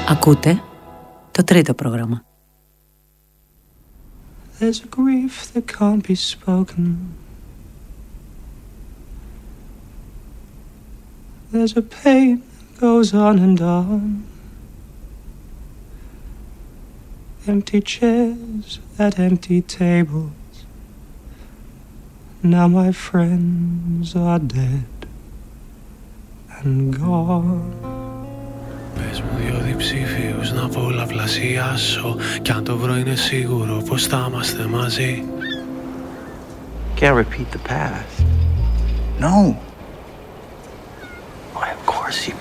Ακούτε το τρίτο πρόγραμμα. There's a grief that can't be spoken. There's a pain that goes on and on. Empty chairs at empty tables. Now my friends are dead and gone. Πες μου δυο διψήφιους να πολλαπλασιάσω, κι αν το βρω είναι σίγουρο πως θα είμαστε μαζί. Can't repeat the past. No. Why, of course you